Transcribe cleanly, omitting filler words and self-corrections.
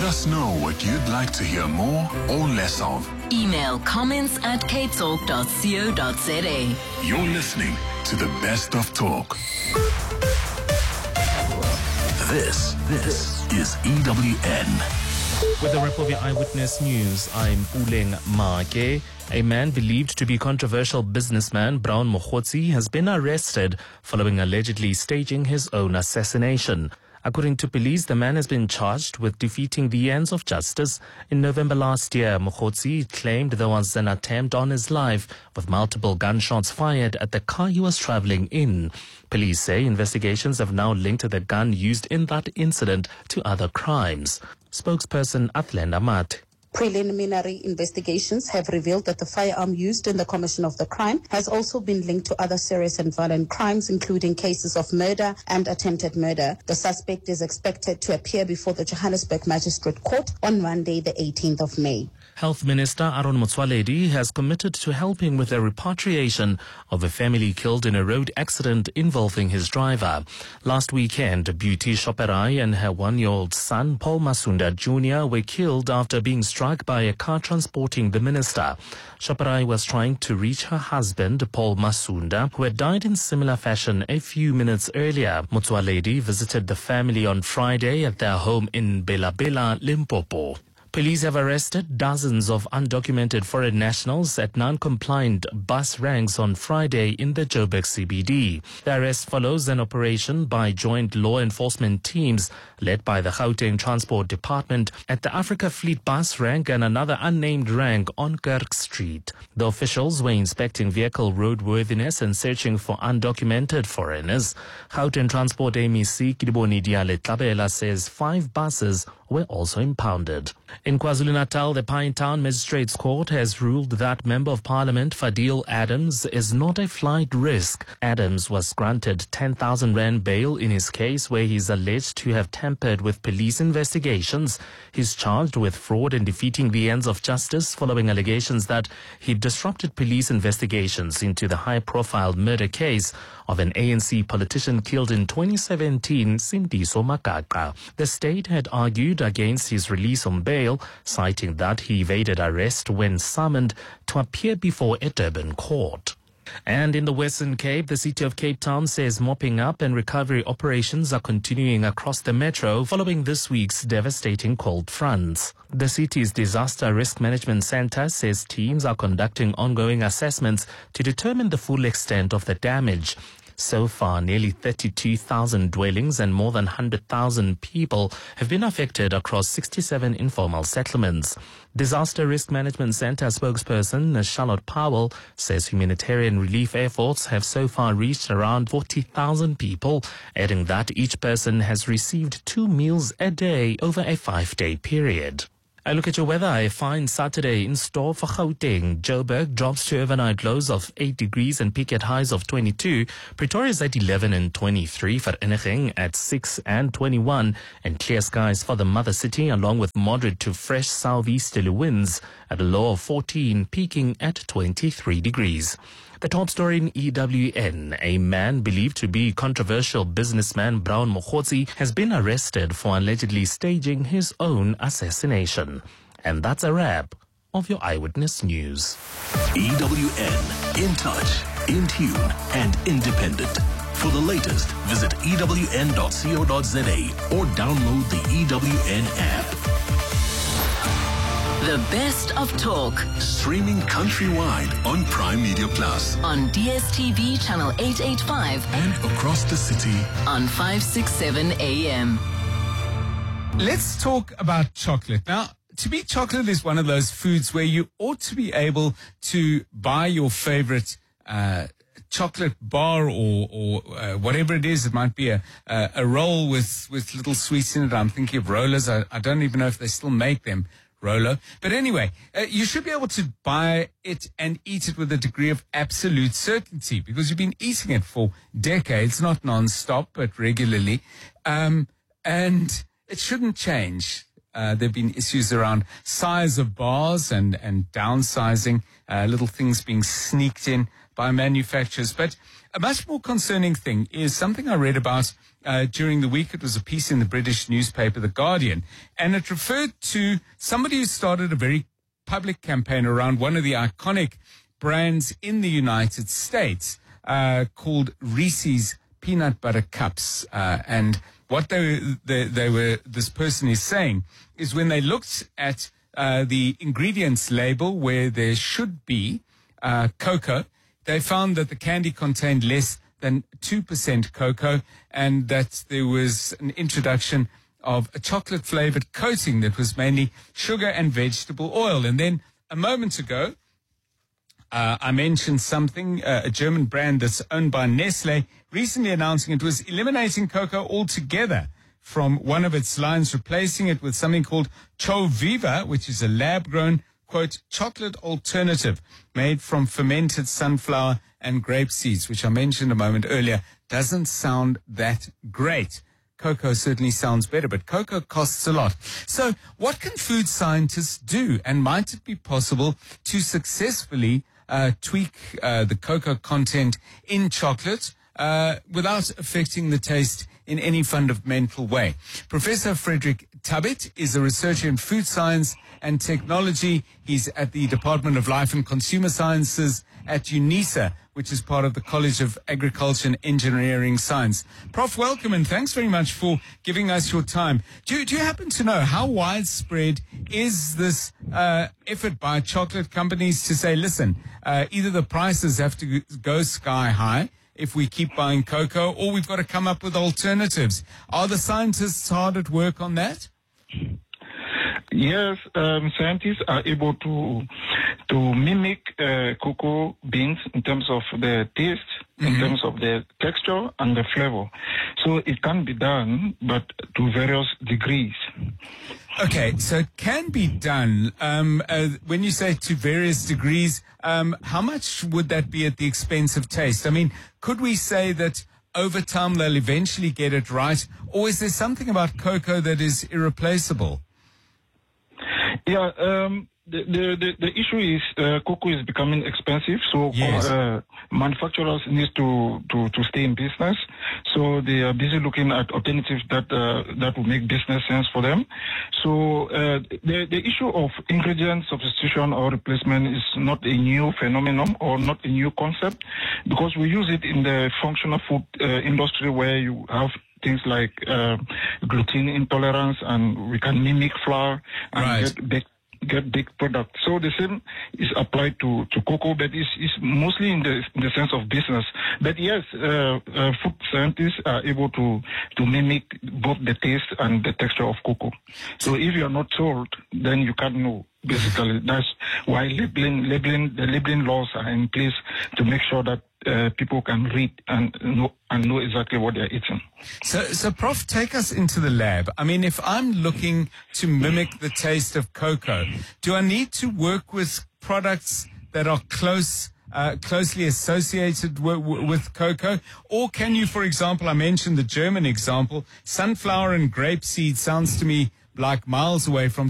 us know what you'd like to hear more or less of. Email comments@capetalk.co.za. You're listening to the Best of Talk. This is EWN. With the wrap of your Eyewitness News, I'm Uleng Make. A man believed to be controversial businessman Brown Mokhotsi has been arrested following allegedly staging his own assassination. According to police, the man has been charged with defeating the ends of justice. In November last year, Mokhotsi claimed there was an attempt on his life with multiple gunshots fired at the car he was traveling in. Police say investigations have now linked the gun used in that incident to other crimes. Spokesperson Athlen Amat. Preliminary investigations have revealed that the firearm used in the commission of the crime has also been linked to other serious and violent crimes, including cases of murder and attempted murder. The suspect is expected to appear before the Johannesburg Magistrate Court on Monday, the 18th of May. Health Minister Aaron Motsoaledi has committed to helping with the repatriation of a family killed in a road accident involving his driver. Last weekend, Beauty Shoperai and her 1-year-old son, Paul Masunda Jr., were killed after being struck by a car transporting the minister. Shoperai was trying to reach her husband, Paul Masunda, who had died in similar fashion a few minutes earlier. Motsoaledi visited the family on Friday at their home in Bela Bela, Limpopo. Police have arrested dozens of undocumented foreign nationals at non-compliant bus ranks on Friday in the Joburg CBD. The arrest follows an operation by joint law enforcement teams led by the Gauteng Transport Department at the Africa Fleet bus rank and another unnamed rank on Kirk Street. The officials were inspecting vehicle roadworthiness and searching for undocumented foreigners. Gauteng Transport MEC Kidiboni Diale Tlabela says 5 buses were also impounded. In KwaZulu-Natal, the Pinetown Magistrates Court has ruled that Member of Parliament Fadil Adams is not a flight risk. Adams was granted 10,000 rand bail in his case where he is alleged to have tampered with police investigations. He's charged with fraud and defeating the ends of justice following allegations that he disrupted police investigations into the high-profile murder case of an ANC politician killed in 2017, Sindiso Makaka. The state had argued against his release on bail, citing that he evaded arrest when summoned to appear before a Durban court. And in the Western Cape, the city of Cape Town says mopping up and recovery operations are continuing across the metro following this week's devastating cold fronts. The city's Disaster Risk Management Center says teams are conducting ongoing assessments to determine the full extent of the damage. So far, nearly 32,000 dwellings and more than 100,000 people have been affected across 67 informal settlements. Disaster Risk Management Center spokesperson Charlotte Powell says humanitarian relief efforts have so far reached around 40,000 people, adding that each person has received 2 meals a day over a 5-day period. I look at your weather. A fine Saturday in store for Gauteng. Joburg drops to overnight lows of 8 degrees and peak at highs of 22. Pretoria is at 11 and 23. Vereeniging at 6 and 21. And clear skies for the mother city along with moderate to fresh southeasterly winds at a low of 14, peaking at 23 degrees. The top story in EWN, a man believed to be controversial businessman Brown Mokhotsi has been arrested for allegedly staging his own assassination. And that's a wrap of your Eyewitness News. EWN, in touch, in tune, and independent. For the latest, visit ewn.co.za or download the EWN app. The Best of Talk. Streaming countrywide on Prime Media Plus. On DSTV channel 885. And across the city on 567 AM. Let's talk about chocolate. Now, to me, chocolate is one of those foods where you ought to be able to buy your favorite chocolate bar or whatever it is. It might be a roll with little sweets in it. I'm thinking of rollers. I don't even know if they still make them. Rolo. But anyway, you should be able to buy it and eat it with a degree of absolute certainty because you've been eating it for decades, not non-stop, but regularly. And it shouldn't change. There have been issues around size of bars and downsizing, little things being sneaked in by manufacturers. But a much more concerning thing is something I read about during the week. It was a piece in the British newspaper, The Guardian, and it referred to somebody who started a very public campaign around one of the iconic brands in the United States called Reese's Peanut Butter Cups. And what this person is saying is when they looked at the ingredients label where there should be cocoa, they found that the candy contained less than 2% cocoa, and that there was an introduction of a chocolate-flavored coating that was mainly sugar and vegetable oil. And then a moment ago, I mentioned something, a German brand that's owned by Nestle, recently announcing it was eliminating cocoa altogether from one of its lines, replacing it with something called Choviva, which is a lab-grown, quote, chocolate alternative made from fermented sunflower and grape seeds, which I mentioned a moment earlier. Doesn't sound that great. Cocoa certainly sounds better, but cocoa costs a lot. So what can food scientists do? And might it be possible to successfully tweak the cocoa content in chocolate without affecting the taste in any fundamental way? Professor Frederick Tubbett is a researcher in food science and technology. He's at the Department of Life and Consumer Sciences at UNISA, which is part of the College of Agriculture and Engineering Science. Prof, welcome, and thanks very much for giving us your time. Do you happen to know how widespread is this effort by chocolate companies to say, listen, either the prices have to go sky high if we keep buying cocoa, or we've got to come up with alternatives? Are the scientists hard at work on that? Yes, scientists are able to mimic cocoa beans in terms of the taste, in terms of the texture and the flavor. So it can be done, but to various degrees. Okay, so it can be done. When you say to various degrees, how much would that be at the expense of taste? I mean, could we say that over time they'll eventually get it right, or is there something about cocoa that is irreplaceable? Yeah, the issue is cocoa is becoming expensive, so yes. Manufacturers need to stay in business. So they are busy looking at alternatives that will make business sense for them. So the issue of ingredient substitution or replacement is not a new phenomenon or not a new concept, because we use it in the functional food industry, where you have things like gluten intolerance, and we can mimic flour and get baked products. So the same is applied to cocoa, but it's mostly in the sense of business. But yes, food scientists are able to mimic both the taste and the texture of cocoa. So if you are not told, then you can't know. Basically, that's why the labeling laws are in place to make sure that people can read and know exactly what they're eating. So, Prof, take us into the lab. I mean, if I'm looking to mimic the taste of cocoa, do I need to work with products that are closely associated with cocoa? Or can you, for example, I mentioned the German example, sunflower and grape seed sounds to me like miles away from